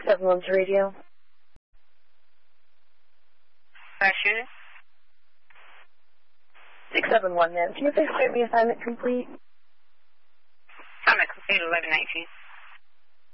671 to radio. Shooting? 671, ma'am. Can you please clear me assignment complete? Assignment complete, 1119.